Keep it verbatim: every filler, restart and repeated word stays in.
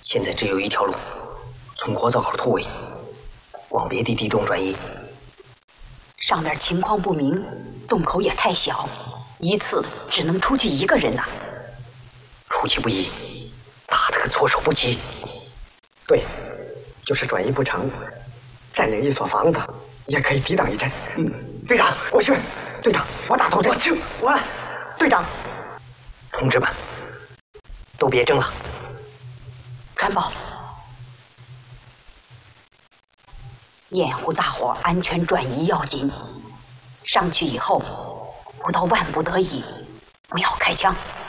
现在只有一条路，从火灶口突围，往别的地洞转移。 上面情况不明，洞口也太小，一次只能出去一个人呐、啊。 出其不意，打得个措手不及。 对，就是转移不成，占领一所房子，也可以抵挡一阵。 嗯， 队长，我去。队长，我打头阵。 我去， 我来。队长， 同志们，都别争了。 川宝，掩护大伙安全转移要紧。上去以后，不到万不得已，不要开枪。